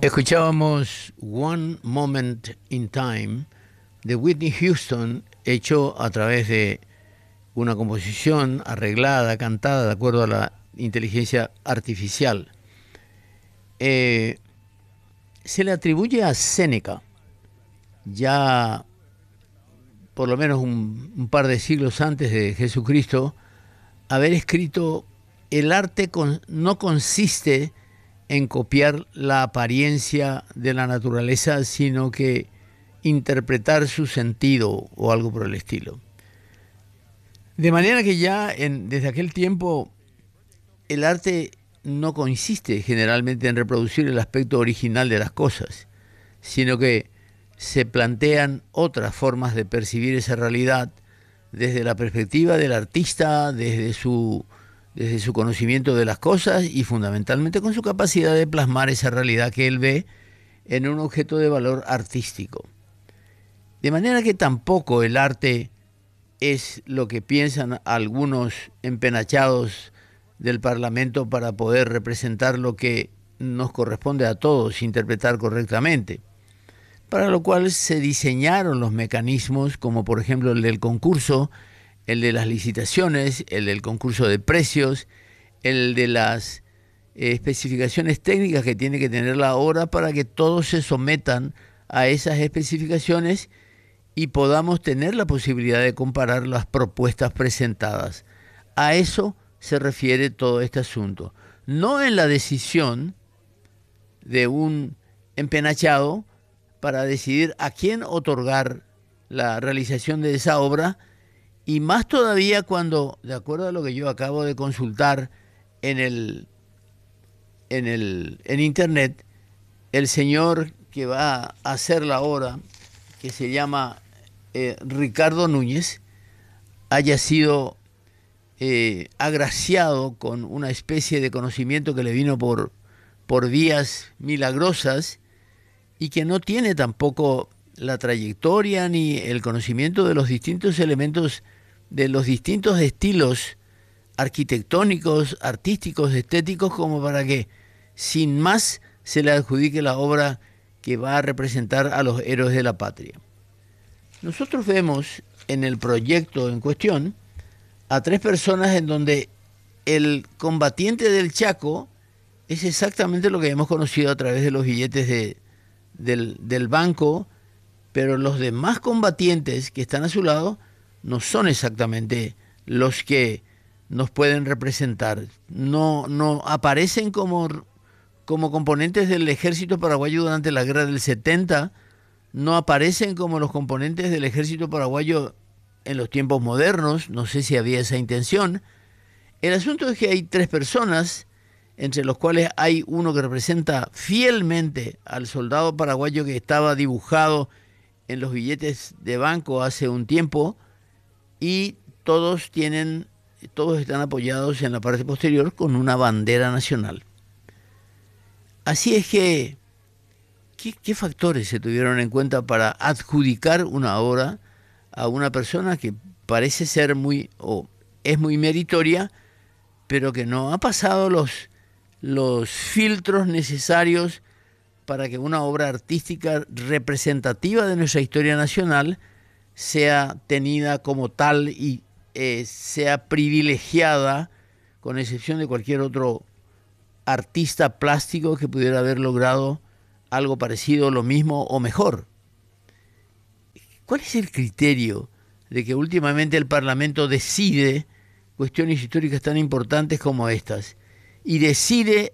Escuchábamos One Moment in Time de Whitney Houston, hecho a través de una composición arreglada, cantada de acuerdo a la inteligencia artificial. Se le atribuye a Séneca, ya por lo menos un par de siglos antes de Jesucristo, haber escrito: el arte no consiste en copiar la apariencia de la naturaleza, sino que interpretar su sentido o algo por el estilo. De manera que ya desde aquel tiempo el arte no consiste generalmente en reproducir el aspecto original de las cosas, sino que se plantean otras formas de percibir esa realidad desde la perspectiva del artista, desde su conocimiento de las cosas y fundamentalmente con su capacidad de plasmar esa realidad que él ve en un objeto de valor artístico. De manera que tampoco el arte es lo que piensan algunos empenachados del Parlamento para poder representar lo que nos corresponde a todos interpretar correctamente, para lo cual se diseñaron los mecanismos como por ejemplo el del concurso, el de las licitaciones, el del concurso de precios, el de las especificaciones técnicas que tiene que tener la obra para que todos se sometan a esas especificaciones y podamos tener la posibilidad de comparar las propuestas presentadas. A eso se refiere todo este asunto. No en la decisión de un empenachado para decidir a quién otorgar la realización de esa obra, y más todavía cuando, de acuerdo a lo que yo acabo de consultar en internet, el señor que va a hacer la obra, que se llama Ricardo Núñez, haya sido agraciado con una especie de conocimiento que le vino por vías milagrosas y que no tiene tampoco la trayectoria ni el conocimiento de los distintos elementos, de los distintos estilos arquitectónicos, artísticos, estéticos, como para que sin más se le adjudique la obra que va a representar a los héroes de la patria. Nosotros vemos en el proyecto en cuestión a tres personas en donde el combatiente del Chaco es exactamente lo que hemos conocido a través de los billetes del banco, pero los demás combatientes que están a su lado no son exactamente los que nos pueden representar. No aparecen como componentes del ejército paraguayo durante la guerra del 70, no aparecen como los componentes del ejército paraguayo en los tiempos modernos, no sé si había esa intención. El asunto es que hay tres personas, entre los cuales hay uno que representa fielmente al soldado paraguayo que estaba dibujado en los billetes de banco hace un tiempo, y todos están apoyados en la parte posterior con una bandera nacional. Así es que, ¿qué factores se tuvieron en cuenta para adjudicar una obra a una persona que parece ser es muy meritoria, pero que no ha pasado los filtros necesarios para que una obra artística representativa de nuestra historia nacional sea tenida como tal y sea privilegiada, con excepción de cualquier otro artista plástico que pudiera haber logrado algo parecido, lo mismo o mejor? ¿Cuál es el criterio de que últimamente el Parlamento decide cuestiones históricas tan importantes como estas y decide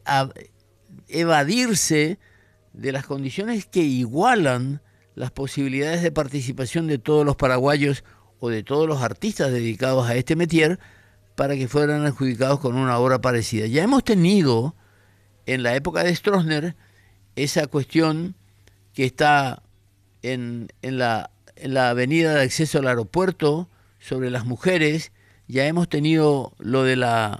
evadirse de las condiciones que igualan las posibilidades de participación de todos los paraguayos o de todos los artistas dedicados a este métier para que fueran adjudicados con una obra parecida? Ya hemos tenido en la época de Stroessner esa cuestión que está en la avenida de acceso al aeropuerto sobre las mujeres. Ya hemos tenido lo de la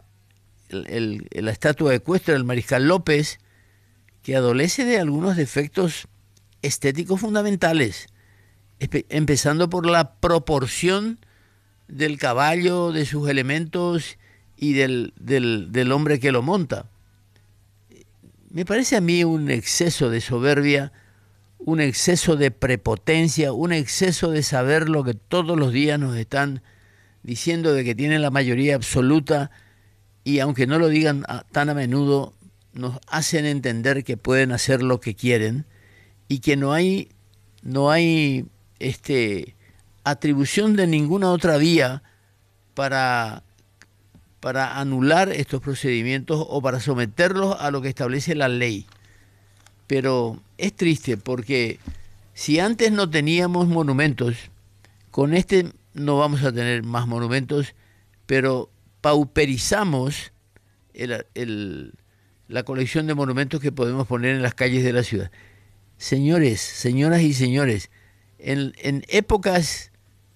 estatua ecuestre del Mariscal López, que adolece de algunos defectos estéticos fundamentales, empezando por la proporción del caballo, de sus elementos y del hombre que lo monta. me parece a mí un exceso de soberbia, un exceso de prepotencia, un exceso de saber lo que todos los días nos están diciendo de que tienen la mayoría absoluta, y aunque no lo digan tan a menudo, nos hacen entender que pueden hacer lo que quieren y que no hay atribución de ninguna otra vía para anular estos procedimientos o para someterlos a lo que establece la ley. Pero es triste porque si antes no teníamos monumentos, con este no vamos a tener más monumentos, pero pauperizamos la colección de monumentos que podemos poner en las calles de la ciudad. Señores, señoras y señores, en épocas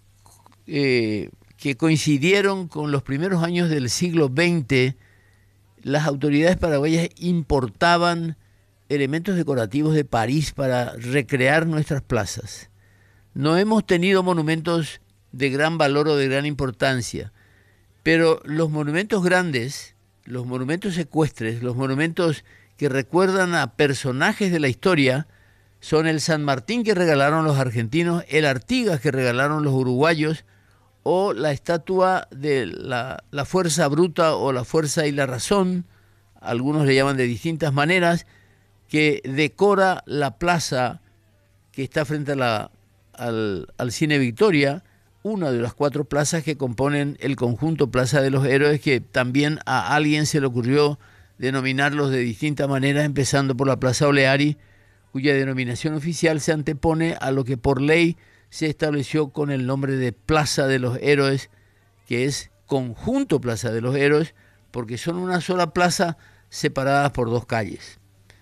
que coincidieron con los primeros años del siglo XX, las autoridades paraguayas importaban elementos decorativos de París para recrear nuestras plazas. No hemos tenido monumentos de gran valor o de gran importancia, pero los monumentos grandes, los monumentos ecuestres, los monumentos que recuerdan a personajes de la historia, son el San Martín que regalaron los argentinos, el Artigas que regalaron los uruguayos, o la estatua de la fuerza bruta o la fuerza y la razón, algunos le llaman de distintas maneras, que decora la plaza que está frente al Cine Victoria, una de las 4 plazas que componen el conjunto Plaza de los Héroes, que también a alguien se le ocurrió denominarlos de distintas maneras, empezando por la Plaza Oleari, cuya denominación oficial se antepone a lo que por ley se estableció con el nombre de Plaza de los Héroes, que es conjunto Plaza de los Héroes, porque son una sola plaza separadas por 2 calles.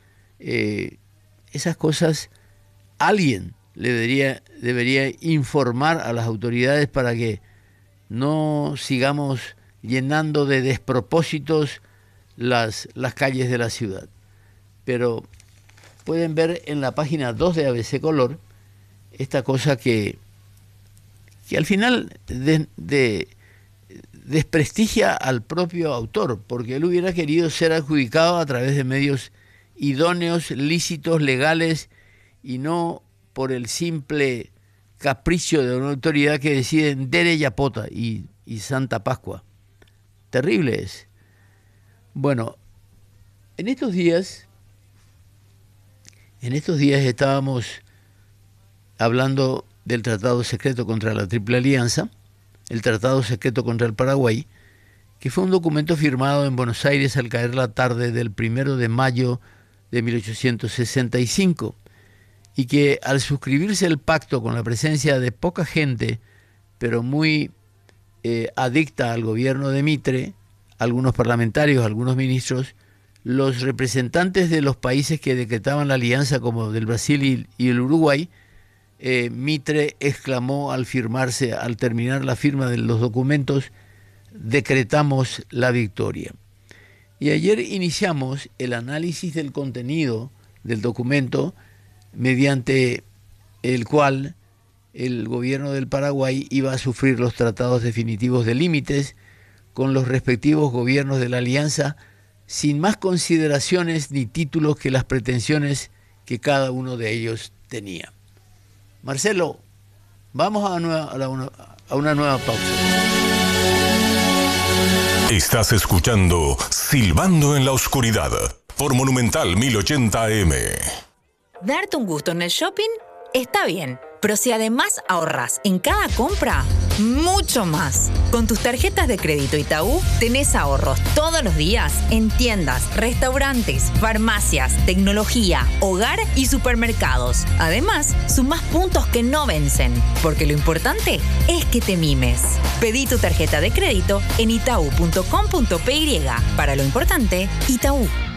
Esas cosas alguien debería informar a las autoridades para que no sigamos llenando de despropósitos las calles de la ciudad. Pero pueden ver en la página 2 de ABC Color esta cosa que al final desprestigia al propio autor, porque él hubiera querido ser adjudicado a través de medios idóneos, lícitos, legales, y no por el simple capricho de una autoridad que decide Dere Yapota y Santa Pascua. Terrible es. Bueno, en estos días estábamos hablando del tratado secreto contra la Triple Alianza, el tratado secreto contra el Paraguay, que fue un documento firmado en Buenos Aires al caer la tarde del 1 de mayo de 1865, y que al suscribirse el pacto con la presencia de poca gente, pero muy adicta al gobierno de Mitre, algunos parlamentarios, algunos ministros, los representantes de los países que decretaban la alianza, como del Brasil y el Uruguay, Mitre exclamó al terminar la firma de los documentos: decretamos la victoria. Y ayer iniciamos el análisis del contenido del documento, mediante el cual el gobierno del Paraguay iba a sufrir los tratados definitivos de límites con los respectivos gobiernos de la alianza, sin más consideraciones ni títulos que las pretensiones que cada uno de ellos tenía. Marcelo, vamos a una nueva pausa. Estás escuchando Silbando en la Oscuridad por Monumental 1080 AM. Darte un gusto en el shopping está bien, pero si además ahorras en cada compra, mucho más. Con tus tarjetas de crédito Itaú tenés ahorros todos los días en tiendas, restaurantes, farmacias, tecnología, hogar y supermercados. Además, sumás puntos que no vencen, porque lo importante es que te mimes. Pedí tu tarjeta de crédito en itau.com.py. Para lo importante, Itaú.